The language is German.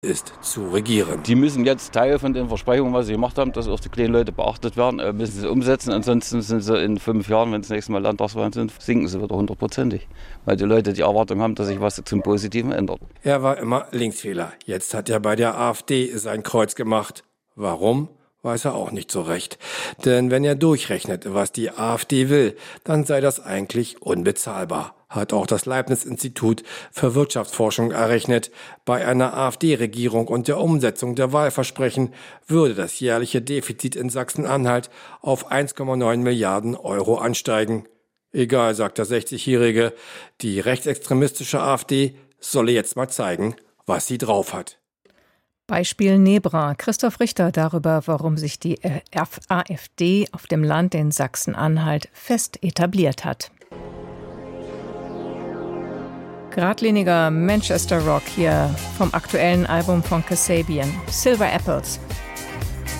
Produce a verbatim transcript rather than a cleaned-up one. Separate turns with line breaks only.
ist zu regieren.
Die müssen jetzt Teil von den Versprechungen, was sie gemacht haben, dass auch die kleinen Leute beachtet werden, müssen sie umsetzen. Ansonsten sind sie in fünf Jahren, wenn es nächstes Mal Landtagswahlen sind, sinken sie wieder hundertprozentig. Weil die Leute die Erwartung haben, dass sich was zum Positiven ändert.
Er war immer Linkswähler. Jetzt hat er bei der AfD sein Kreuz gemacht. Warum? Weiß er auch nicht so recht. Denn wenn er durchrechnet, was die AfD will, dann sei das eigentlich unbezahlbar. Hat auch das Leibniz-Institut für Wirtschaftsforschung errechnet. Bei einer AfD-Regierung und der Umsetzung der Wahlversprechen würde das jährliche Defizit in Sachsen-Anhalt auf eins Komma neun Milliarden Euro ansteigen. Egal, sagt der sechzigjährige, die rechtsextremistische AfD solle jetzt mal zeigen, was sie drauf hat.
Beispiel Nebra. Christoph Richter darüber, warum sich die AfD auf dem Land in Sachsen-Anhalt fest etabliert hat. Geradliniger Manchester Rock hier vom aktuellen Album von Kasabian, Silver Apples.